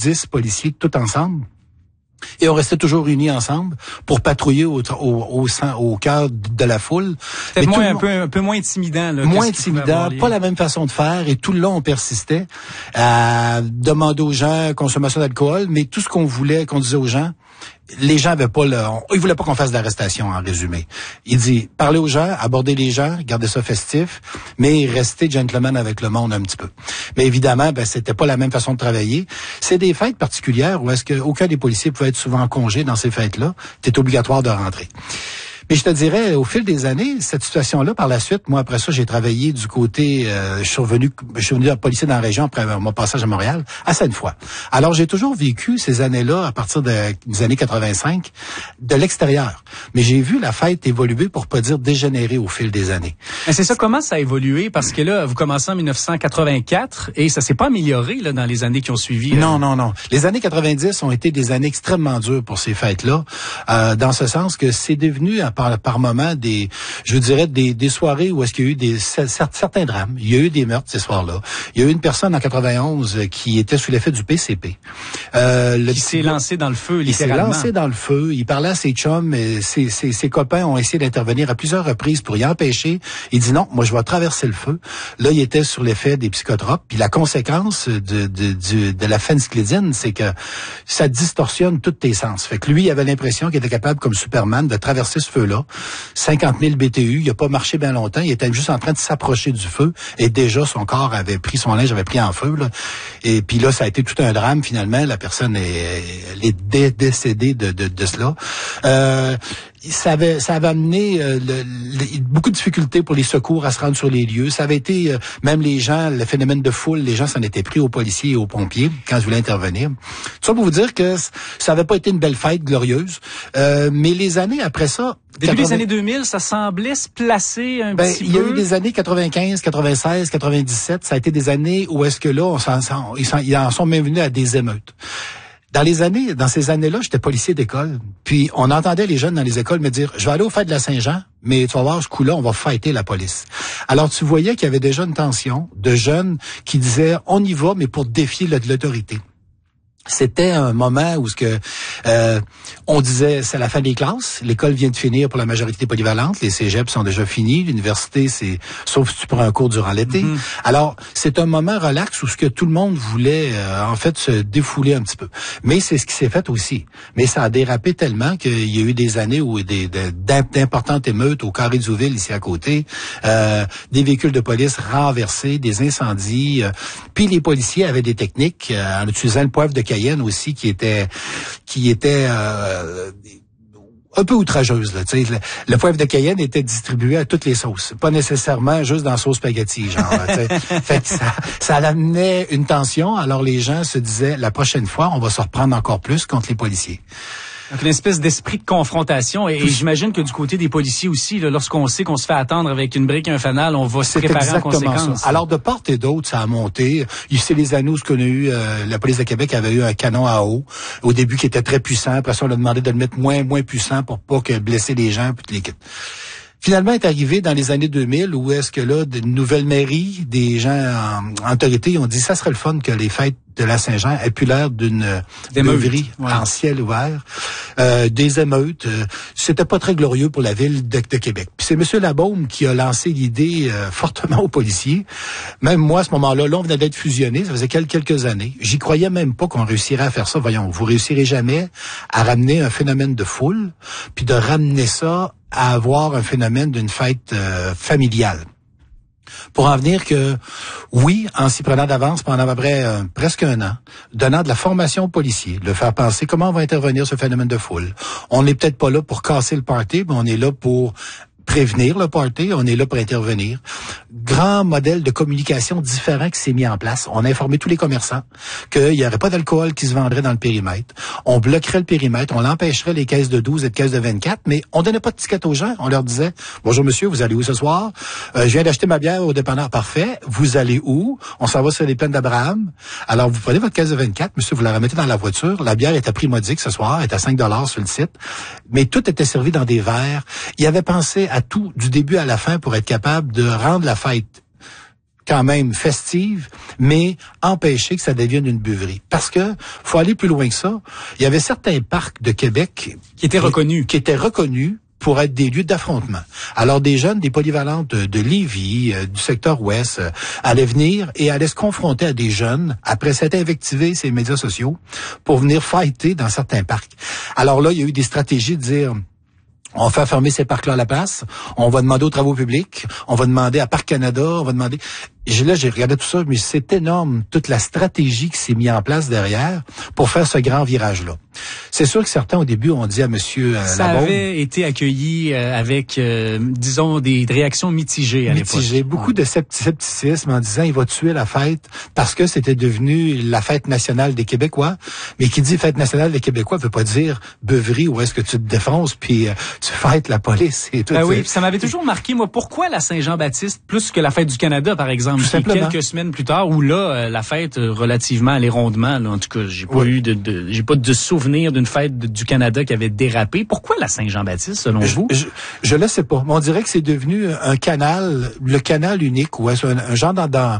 10 policiers tout ensemble. Et on restait toujours unis ensemble pour patrouiller au cœur de la foule. C'était un peu moins intimidant. Là, moins intimidant, pas la même façon de faire. Et tout le long, on persistait à demander aux gens consommation d'alcool. Mais tout ce qu'on disait aux gens, les gens avaient pas ils voulaient pas qu'on fasse d'arrestation, en résumé. Il dit, parlez aux gens, abordez les gens, gardez ça festif, mais restez gentleman avec le monde un petit peu. Mais évidemment, c'était pas la même façon de travailler. C'est des fêtes particulières où est-ce que aucun des policiers pouvait être souvent en congé dans ces fêtes-là. C'était obligatoire de rentrer. Mais je te dirais, au fil des années, cette situation-là, par la suite, moi, après ça, j'ai travaillé du côté, je suis revenu policier dans la région après mon passage à Montréal, à Sainte-Foy. Alors, j'ai toujours vécu ces années-là, à partir des années 85, de l'extérieur. Mais j'ai vu la fête évoluer, pour pas dire dégénérer au fil des années. Mais c'est ça, comment ça a évolué? Parce que là, vous commencez en 1984 et ça s'est pas amélioré, là, dans les années qui ont suivi. Non. Les années 90 ont été des années extrêmement dures pour ces fêtes-là, dans ce sens que c'est devenu, par moment, des soirées où est-ce qu'il y a eu certains drames. Il y a eu des meurtres ces soirs-là. Il y a eu une personne en 91 qui était sous l'effet du PCP. Qui s'est lancé dans le feu, littéralement. Il s'est lancé dans le feu. Il parlait à ses chums. Ses copains ont essayé d'intervenir à plusieurs reprises pour y empêcher. Il dit non, moi je vais traverser le feu. Là, il était sur l'effet des psychotropes. Puis la conséquence de la phéncyclidine, c'est que ça distorsionne tous tes sens. Fait que lui, il avait l'impression qu'il était capable, comme Superman, de traverser ce feu-là. 50 000 BTU, il a pas marché bien longtemps, il était juste en train de s'approcher du feu et déjà son corps avait pris, son linge avait pris en feu. Là. Et puis là, ça a été tout un drame finalement, la personne est décédée de cela. Ça avait amené beaucoup de difficultés pour les secours à se rendre sur les lieux. Ça avait été, même les gens, le phénomène de foule, les gens s'en étaient pris aux policiers et aux pompiers quand ils voulaient intervenir. Tout ça pour vous dire que ça avait pas été une belle fête glorieuse. Mais les années après ça... Début des années 2000, ça semblait se placer un petit peu. Il y a eu des années 95, 96, 97. Ça a été des années où est-ce que là, ils en sont même venus à des émeutes. Dans ces années-là, j'étais policier d'école. Puis, on entendait les jeunes dans les écoles me dire, je vais aller aux fêtes de la Saint-Jean, mais tu vas voir, ce coup-là, on va fighter la police. Alors, tu voyais qu'il y avait déjà une tension de jeunes qui disaient, on y va, mais pour défier l'autorité. C'était un moment où on disait c'est la fin des classes, l'école vient de finir pour la majorité polyvalente, les cégeps sont déjà finis, l'université c'est sauf si tu prends un cours durant l'été. Mm-hmm. Alors, c'est un moment relax où tout le monde voulait en fait se défouler un petit peu. Mais c'est ce qui s'est fait aussi. Mais ça a dérapé tellement qu'il y a eu des années où d'importantes émeutes au Carré du Ville ici à côté, des véhicules de police renversés, des incendies, puis les policiers avaient des techniques en utilisant le poivre de Cayenne aussi qui était un peu outrageuse. Là, le poivre de Cayenne était distribué à toutes les sauces, pas nécessairement juste dans la sauce spaghetti. Genre, fait que ça amenait une tension. Alors les gens se disaient la prochaine fois, on va se reprendre encore plus contre les policiers. Donc une espèce d'esprit de confrontation et j'imagine que du côté des policiers aussi, là, lorsqu'on sait qu'on se fait attendre avec une brique et un fanal, on va se préparer en conséquence. Ça. Alors de part et d'autre, ça a monté. C'est les années où qu'on a eu, la police de Québec avait eu un canon à eau au début qui était très puissant. Après ça, on a demandé de le mettre moins puissant pour pas que blesser les gens. Finalement, est arrivé dans les années 2000 où est-ce que là, une nouvelle mairie, des gens en autorité ont dit ça serait le fun que les fêtes de la Saint-Jean aient plus l'air d'une beuverie en ciel ouvert, des émeutes. C'était pas très glorieux pour la ville de Québec. Puis c'est M. Labaume qui a lancé l'idée fortement aux policiers. Même moi, à ce moment-là, on venait d'être fusionné, ça faisait quelques années. J'y croyais même pas qu'on réussirait à faire ça. Voyons, vous réussirez jamais à ramener un phénomène de foule, puis de ramener ça à avoir un phénomène d'une fête familiale. Pour en venir que, oui, en s'y prenant d'avance pendant à peu près presque un an, donnant de la formation aux policiers, le faire penser comment on va intervenir ce phénomène de foule. On n'est peut-être pas là pour casser le party, mais on est là pour prévenir le party, on est là pour intervenir. Grand modèle de communication différent qui s'est mis en place. On a informé tous les commerçants qu'il n'y aurait pas d'alcool qui se vendrait dans le périmètre. On bloquerait le périmètre, on empêcherait les caisses de 12 et de caisses de 24, mais on donnait pas de ticket aux gens. On leur disait, bonjour monsieur, vous allez où ce soir? Je viens d'acheter ma bière au dépanneur. Parfait. Vous allez où? On s'en va sur les plaines d'Abraham. Alors, vous prenez votre caisse de 24, monsieur, vous la remettez dans la voiture. La bière est à prix modique ce soir, est à 5 $ sur le site. Mais tout était servi dans des verres. Il avait pensé à tout, du début à la fin, pour être capable de rendre la fête quand même festive, mais empêcher que ça devienne une beuverie. Parce que faut aller plus loin que ça. Il y avait certains parcs de Québec qui étaient reconnus pour être des lieux d'affrontement. Alors des jeunes, des polyvalentes de Lévis, du secteur ouest, allaient venir et allaient se confronter à des jeunes, après s'être invectivés ces médias sociaux, pour venir fighter dans certains parcs. Alors là, il y a eu des stratégies de dire... On va faire fermer ces parcs-là à la place. On va demander aux travaux publics. On va demander à Parc Canada. On va demander... Là, j'ai regardé tout ça, mais c'est énorme, toute la stratégie qui s'est mise en place derrière pour faire ce grand virage-là. C'est sûr que certains, au début, ont dit à monsieur ça Labaume... avait été accueilli avec, disons, des réactions mitigées à l'époque. Beaucoup de scepticisme en disant il va tuer la fête parce que c'était devenu la fête nationale des Québécois. Mais qui dit fête nationale des Québécois veut pas dire beuverie où est-ce que tu te défonces puis tu fêtes la police et tout. Oui, ça m'avait toujours marqué, moi, pourquoi la Saint-Jean-Baptiste plus que la fête du Canada, par exemple? Tout simplement. Quelques semaines plus tard, où là, la fête relativement allait rondement, là, en tout cas, j'ai pas j'ai pas de souvenir d'une fête du Canada qui avait dérapé. Pourquoi la Saint-Jean-Baptiste, selon vous? Je le sais pas. Mais on dirait que c'est devenu un canal, le canal unique, ou est-ce un genre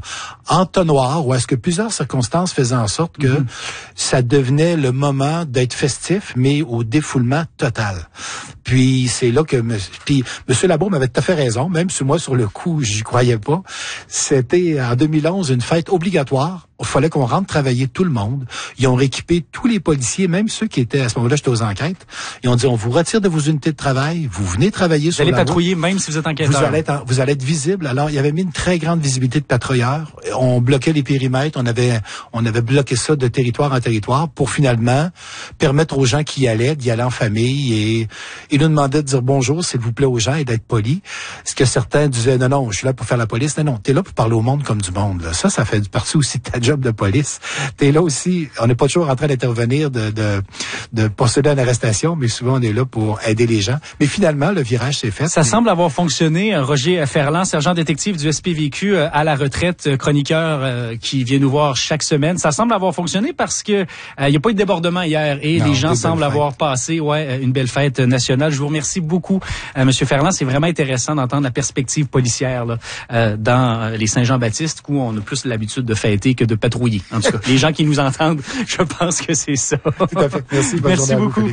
entonnoir, où est-ce que plusieurs circonstances faisaient en sorte que ça devenait le moment d'être festif, mais au défoulement total. Puis c'est là que M. Labaume avait tout à fait raison, même si moi, sur le coup, j'y croyais pas. C'était en 2011 une fête obligatoire. Il fallait qu'on rentre travailler tout le monde. Ils ont rééquipé tous les policiers, même ceux qui étaient à ce moment-là, j'étais aux enquêtes. Ils ont dit, on vous retire de vos unités de travail, vous venez travailler sur la route. Vous allez patrouiller même si vous êtes enquêteur. Vous allez être visible. Alors, il y avait mis une très grande visibilité de patrouilleurs. On bloquait les périmètres. On avait bloqué ça de territoire en territoire pour finalement permettre aux gens qui y allaient d'y aller en famille et nous demandaient de dire bonjour, s'il vous plaît, aux gens et d'être polis. Ce que certains disaient, non, je suis là pour faire la police. Non, t'es là pour parler au monde comme du monde, là. Ça fait partie aussi de ta job de police. T'es là aussi, on n'est pas toujours en train d'intervenir, de procéder à une arrestation, mais souvent on est là pour aider les gens. Mais finalement, le virage s'est fait. Ça semble avoir fonctionné. Roger Ferland, sergent détective du SPVQ à la retraite, chroniqueur qui vient nous voir chaque semaine. Ça semble avoir fonctionné parce que il n'y a pas eu de débordement hier et les gens semblent avoir passé une belle fête nationale. Je vous remercie beaucoup, Monsieur Ferland. C'est vraiment intéressant d'entendre la perspective policière là, dans les Saint-Jean-Baptiste où on a plus l'habitude de fêter que de patrouiller. En tout cas, les gens qui nous entendent, je pense que c'est ça. Tout à fait. Merci beaucoup.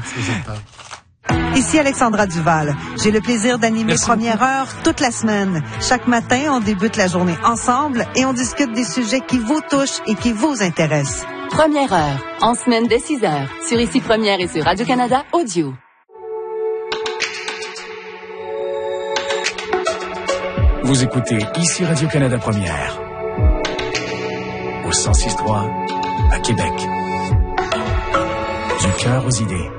Ici Alexandra Duval. J'ai le plaisir d'animer Première Heure toute la semaine. Chaque matin, on débute la journée ensemble et on discute des sujets qui vous touchent et qui vous intéressent. Première Heure, en semaine dès 6h, sur Ici Première et sur Radio-Canada Audio. Vous écoutez Ici Radio-Canada Première, au 106.3 à Québec. Du cœur aux idées.